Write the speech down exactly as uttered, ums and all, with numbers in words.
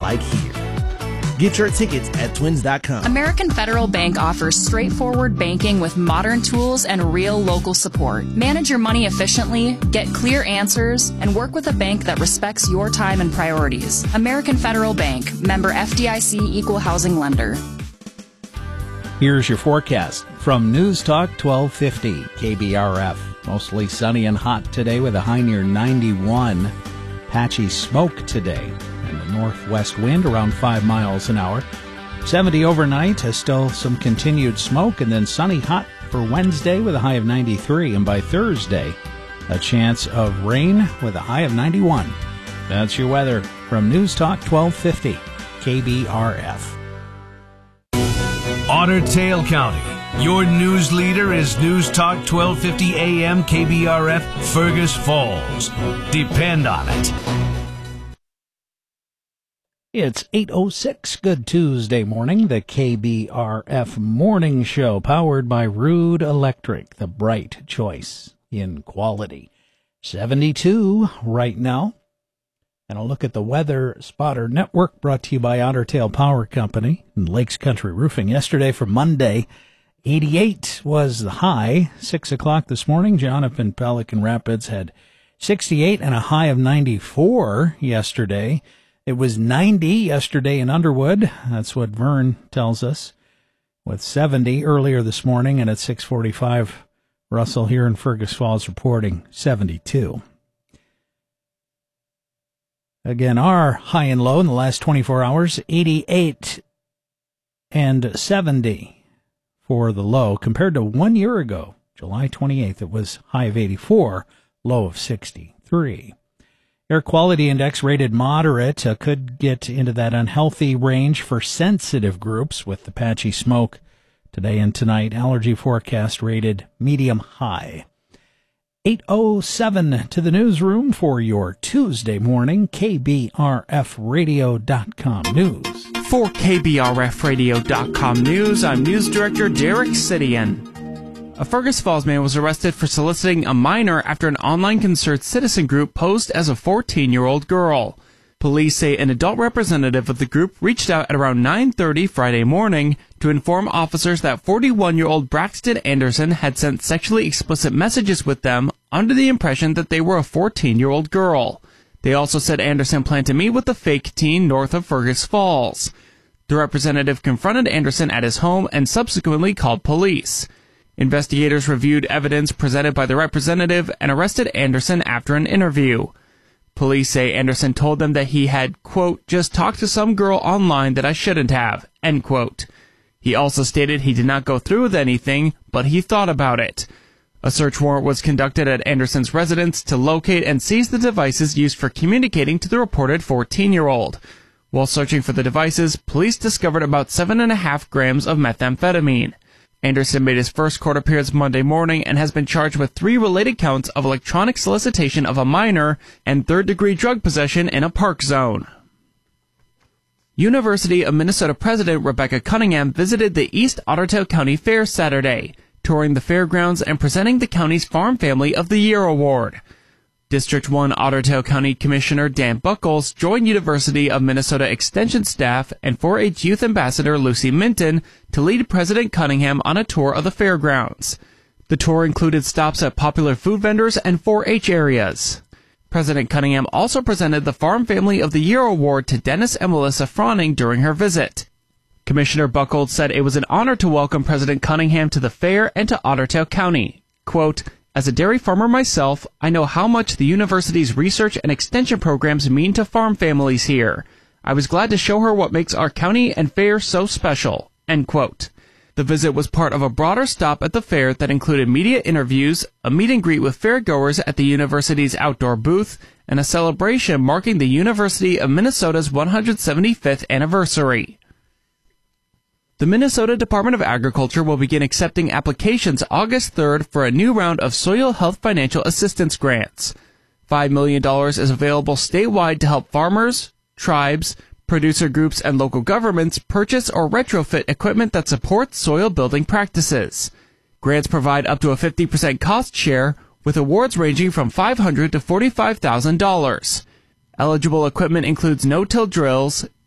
like here. Get your tickets at twins dot com. American Federal Bank offers straightforward banking with modern tools and real local support. Manage your money efficiently, get clear answers, and work with a bank that respects your time and priorities. American Federal Bank, member F D I C, equal housing lender. Here's your forecast from News Talk twelve fifty K B R F. Mostly sunny and hot today with a high near ninety-one. Patchy smoke today. And the northwest wind around five miles an hour. seventy overnight, has still some continued smoke, and then sunny hot for Wednesday with a high of ninety-three. And by Thursday, a chance of rain with a high of ninety-one. That's your weather from News Talk twelve fifty K B R F. Otter Tail County. Your news leader is News Talk twelve fifty A M K B R F Fergus Falls. Depend on it. It's eight oh six. Good Tuesday morning. The K B R F Morning Show, powered by Rude Electric, the bright choice in quality. seventy-two right now. And a look at the Weather Spotter Network, brought to you by Otter Tail Power Company and Lakes Country Roofing. Yesterday for Monday, eighty-eight was the high. Six o'clock this morning, John up in Pelican Rapids had sixty-eight and a high of ninety-four yesterday. It was ninety yesterday in Underwood. That's what Vern tells us, with seventy earlier this morning. And at six forty-five, Russell here in Fergus Falls reporting seventy-two. Again, our high and low in the last twenty-four hours, eighty-eight and seventy for the low, compared to one year ago, July twenty-eighth. It was high of eighty-four, low of sixty-three. Air quality index rated moderate, uh, could get into that unhealthy range for sensitive groups with the patchy smoke today and tonight. Allergy forecast rated medium high. eight oh seven to the newsroom for your Tuesday morning K B R F radio dot com news. For K B R F radio dot com news, I'm News Director Derek Sidian. A Fergus Falls man was arrested for soliciting a minor after an online concerned citizen group posed as a fourteen-year-old girl. Police say an adult representative of the group reached out at around nine thirty Friday morning to inform officers that forty-one-year-old Braxton Anderson had sent sexually explicit messages with them under the impression that they were a fourteen-year-old girl. They also said Anderson planned to meet with the fake teen north of Fergus Falls. The representative confronted Anderson at his home and subsequently called police. Investigators reviewed evidence presented by the representative and arrested Anderson after an interview. Police say Anderson told them that he had, quote, just talked to some girl online that I shouldn't have, end quote. He also stated he did not go through with anything, but he thought about it. A search warrant was conducted at Anderson's residence to locate and seize the devices used for communicating to the reported fourteen-year-old. While searching for the devices, police discovered about seven and a half grams of methamphetamine. Anderson made his first court appearance Monday morning and has been charged with three related counts of electronic solicitation of a minor and third-degree drug possession in a park zone. University of Minnesota President Rebecca Cunningham visited the East Otter Tail County Fair Saturday, touring the fairgrounds and presenting the county's Farm Family of the Year Award. District one Otter Tail County Commissioner Dan Buckles joined University of Minnesota Extension staff and four H Youth Ambassador Lucy Minton to lead President Cunningham on a tour of the fairgrounds. The tour included stops at popular food vendors and four H areas. President Cunningham also presented the Farm Family of the Year Award to Dennis and Melissa Froning during her visit. Commissioner Buckles said it was an honor to welcome President Cunningham to the fair and to Otter Tail County. Quote, as a dairy farmer myself, I know how much the university's research and extension programs mean to farm families here. I was glad to show her what makes our county and fair so special. End quote. The visit was part of a broader stop at the fair that included media interviews, a meet and greet with fairgoers at the university's outdoor booth, and a celebration marking the University of Minnesota's one hundred seventy-fifth anniversary. The Minnesota Department of Agriculture will begin accepting applications August third for a new round of soil health financial assistance grants. five million dollars is available statewide to help farmers, tribes, producer groups, and local governments purchase or retrofit equipment that supports soil building practices. Grants provide up to a fifty percent cost share, with awards ranging from five hundred dollars to forty-five thousand dollars. Eligible equipment includes no-till drills,